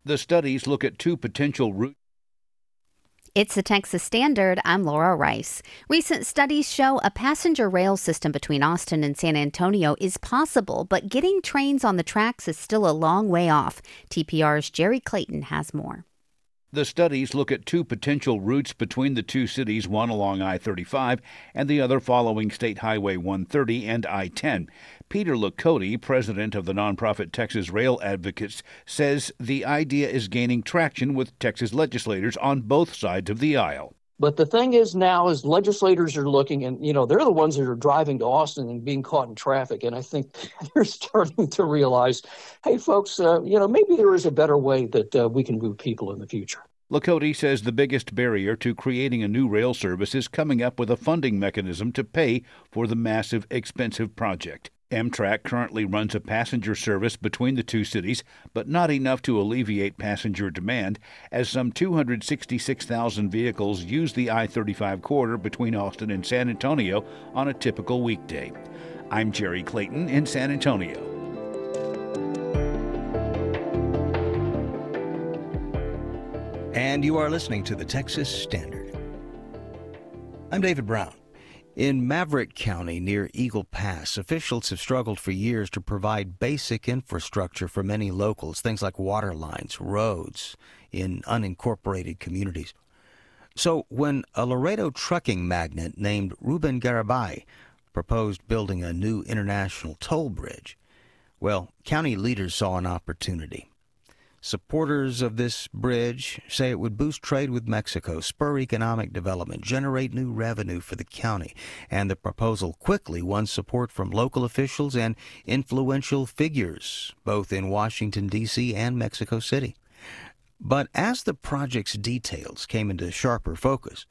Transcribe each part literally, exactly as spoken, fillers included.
The studies look at two potential routes. It's the Texas Standard. I'm Laura Rice. Recent studies show a passenger rail system between Austin and San Antonio is possible, but getting trains on the tracks is still a long way off. T P R's Jerry Clayton has more. The studies look at two potential routes between the two cities, one along I thirty-five and the other following State Highway one thirty and I ten. Peter Lakota, president of the nonprofit Texas Rail Advocates, says the idea is gaining traction with Texas legislators on both sides of the aisle. But the thing is now is legislators are looking and, you know, they're the ones that are driving to Austin and being caught in traffic. And I think they're starting to realize, hey, folks, uh, you know, maybe there is a better way that uh, we can move people in the future. Lakota says the biggest barrier to creating a new rail service is coming up with a funding mechanism to pay for the massive, expensive project. Amtrak currently runs a passenger service between the two cities, but not enough to alleviate passenger demand, as some two hundred sixty-six thousand vehicles use the I thirty-five corridor between Austin and San Antonio on a typical weekday. I'm Jerry Clayton in San Antonio. And you are listening to the Texas Standard. I'm David Brown. In Maverick County near Eagle Pass, officials have struggled for years to provide basic infrastructure for many locals, things like water lines, roads in unincorporated communities. So when a Laredo trucking magnate named Ruben Garibay proposed building a new international toll bridge, well, county leaders saw an opportunity. Supporters of this bridge say it would boost trade with Mexico, spur economic development, generate new revenue for the county, and the proposal quickly won support from local officials and influential figures, both in Washington, D C and Mexico City. But as the project's details came into sharper focus,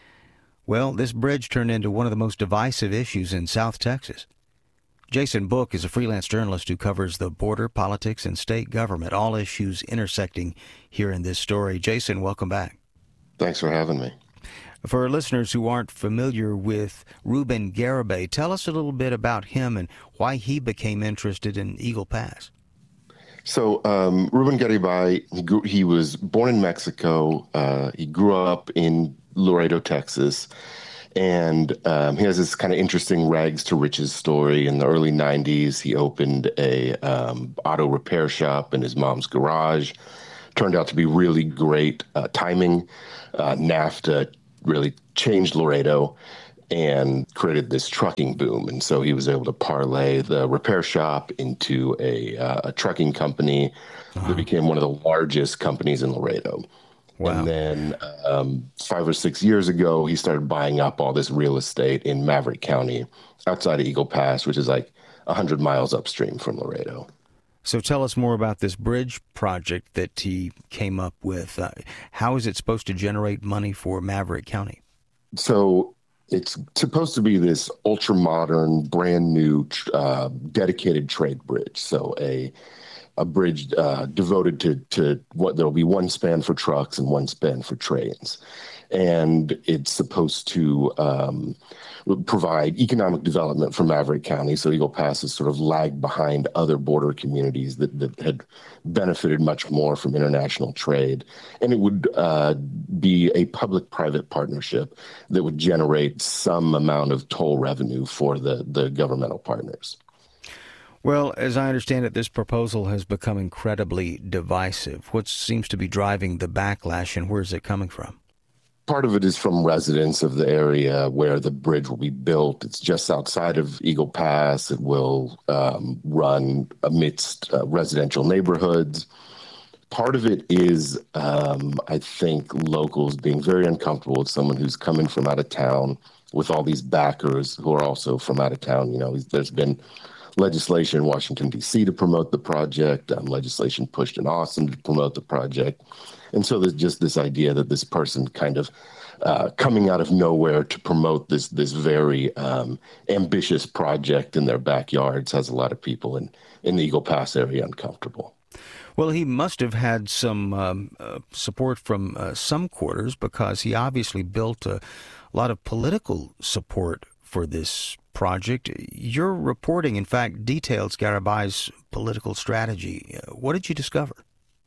well, this bridge turned into one of the most divisive issues in South Texas. Jason Book is a freelance journalist who covers the border, politics, and state government, all issues intersecting here in this story. Jason, welcome back. Thanks for having me. For listeners who aren't familiar with Ruben Garibay, tell us a little bit about him and why he became interested in Eagle Pass. So um, Ruben Garibay, he, grew, he was born in Mexico. Uh, he grew up in Laredo, Texas. And um, he has this kind of interesting rags to riches story. In the early nineties, he opened a um, auto repair shop in his mom's garage. Turned out to be really great uh, timing. Uh, NAFTA really changed Laredo and created this trucking boom. And so he was able to parlay the repair shop into a, uh, a trucking company uh-huh. that became one of the largest companies in Laredo. Wow. And then um, five or six years ago, he started buying up all this real estate in Maverick County outside of Eagle Pass, which is like one hundred miles upstream from Laredo. So tell us more about this bridge project that he came up with. Uh, how is it supposed to generate money for Maverick County? So it's supposed to be this ultra-modern, brand-new, uh, dedicated trade bridge. So a a bridge uh, devoted to, to what there'll be one span for trucks and one span for trains. And it's supposed to um, provide economic development for Maverick County. So Eagle Pass has sort of lagged behind other border communities that, that had benefited much more from international trade. And it would uh, be a public-private partnership that would generate some amount of toll revenue for the, the governmental partners. Well, as I understand it, this proposal has become incredibly divisive. What seems to be driving the backlash, and where is it coming from? Part of it is from residents of the area where the bridge will be built. It's just outside of Eagle Pass. It will um, run amidst uh, residential neighborhoods. Part of it is, um, I think, locals being very uncomfortable with someone who's coming from out of town with all these backers who are also from out of town. You know, there's been legislation in Washington, D C to promote the project, um, legislation pushed in Austin to promote the project. And so there's just this idea that this person kind of uh, coming out of nowhere to promote this this very um, ambitious project in their backyards has a lot of people in, in the Eagle Pass area uncomfortable. Well, he must have had some um, uh, support from uh, some quarters, because he obviously built a lot of political support for this project. Your reporting, in fact, details Garibay's political strategy. What did you discover?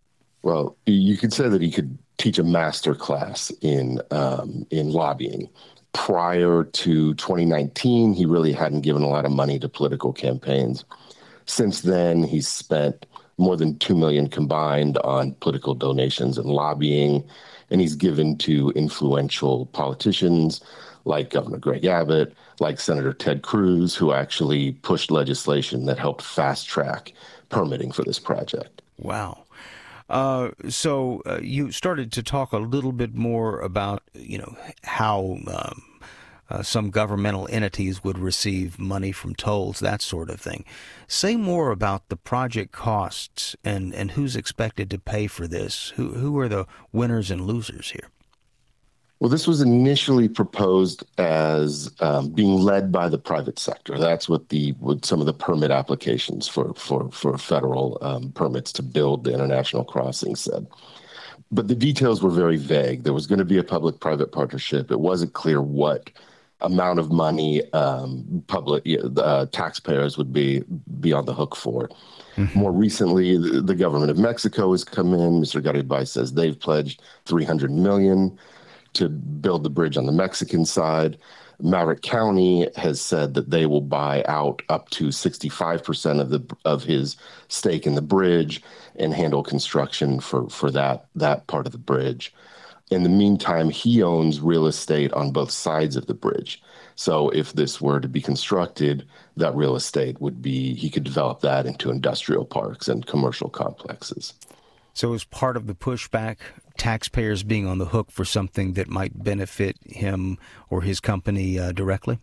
Well, you could say that he could teach a master class in um, in lobbying. Prior to twenty nineteen, he really hadn't given a lot of money to political campaigns. Since then, he's spent more than two million dollars combined on political donations and lobbying, and he's given to influential politicians like Governor Greg Abbott, like Senator Ted Cruz, who actually pushed legislation that helped fast track permitting for this project. Wow. Uh, so uh, you started to talk a little bit more about, you know, how um, uh, some governmental entities would receive money from tolls, that sort of thing. Say more about the project costs and, and who's expected to pay for this. Who who are the winners and losers here? Well, this was initially proposed as um, being led by the private sector. That's what the what some of the permit applications for for for federal um, permits to build the international crossing said. But the details were very vague. There was going to be a public-private partnership. It wasn't clear what amount of money um, public uh, taxpayers would be be on the hook for. Mm-hmm. More recently, the, the government of Mexico has come in. Mister Garibay says they've pledged three hundred million dollars to build the bridge on the Mexican side. Maverick County has said that they will buy out up to sixty-five percent of the of his stake in the bridge and handle construction for, for that, that part of the bridge. In the meantime, he owns real estate on both sides of the bridge. So if this were to be constructed, that real estate would be, he could develop that into industrial parks and commercial complexes. So as part of the pushback, taxpayers being on the hook for something that might benefit him or his company uh, directly?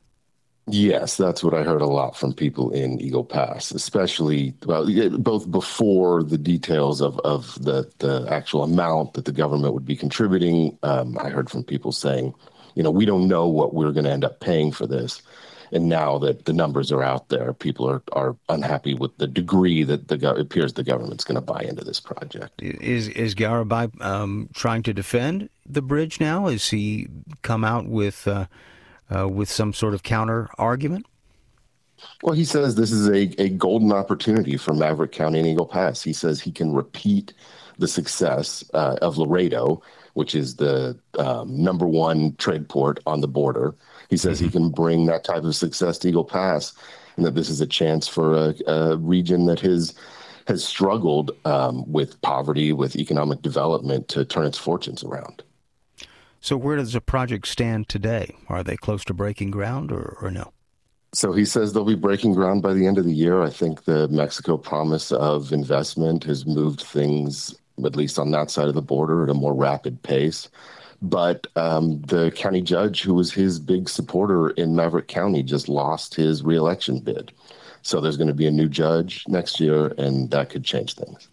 Yes, that's what I heard a lot from people in Eagle Pass, especially well, both before the details of, of the, the actual amount that the government would be contributing. Um, I heard from people saying, you know, we don't know what we're going to end up paying for this. And now that the numbers are out there, people are, are unhappy with the degree that the it appears the government's going to buy into this project. Is is Garibay um, trying to defend the bridge now? Has he come out with uh, uh, with some sort of counter argument? Well, he says this is a, a golden opportunity for Maverick County and Eagle Pass. He says he can repeat the success uh, of Laredo, which is the um, number one trade port on the border. He says mm-hmm. he can bring that type of success to Eagle Pass, and that this is a chance for a, a region that has has struggled um, with poverty, with economic development, to turn its fortunes around. So where does the project stand today? Are they close to breaking ground or, or no? So he says they'll be breaking ground by the end of the year. I think the Mexico promise of investment has moved things, at least on that side of the border, at a more rapid pace. But um, the county judge, who was his big supporter in Maverick County, just lost his reelection bid. So there's going to be a new judge next year, and that could change things.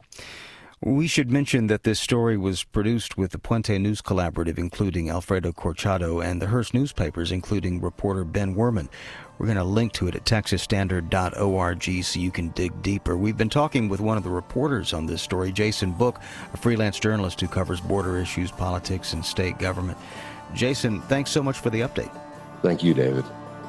We should mention that this story was produced with the Puente News Collaborative, including Alfredo Corchado, and the Hearst newspapers, including reporter Ben Werman. We're going to link to it at texas standard dot org so you can dig deeper. We've been talking with one of the reporters on this story, Jason Book, a freelance journalist who covers border issues, politics, and state government. Jason, thanks so much for the update. Thank you, David.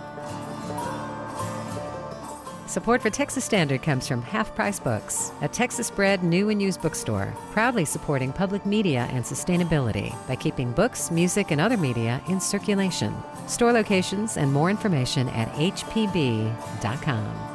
Support for Texas Standard comes from Half Price Books, a Texas-bred new and used bookstore, proudly supporting public media and sustainability by keeping books, music, and other media in circulation. Store locations and more information at h p b dot com.